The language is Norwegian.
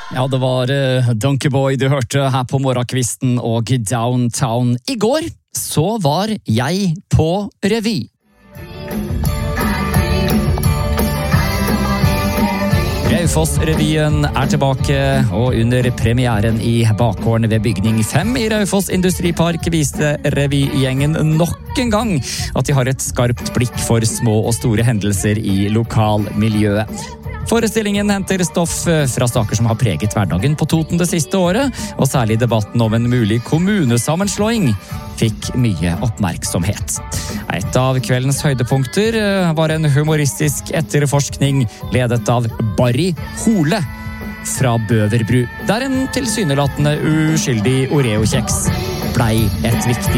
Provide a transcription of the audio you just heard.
Ja, det var Donkeyboy du hørte her på morgenkvisten og Downtown. I går så var jeg på revy. Raufoss-revyen er tilbake, og under premieren i bakgården ved bygning 5 i Raufoss Industripark viste revygjengen nok en gang at de har et skarpt blikk for små og store hendelser i lokalmiljøet. Forestillingen henter stoff fra saker som har preget hverdagen på Toten det siste året, og særlig debatten om en mulig kommunesammenslåing fikk mye oppmerksomhet. Et av kveldens høydepunkter var en humoristisk etterforskning ledet av Barry Hole fra Bøverbru, der en tilsynelatende uskyldig Oreo-kjeks blei et viktig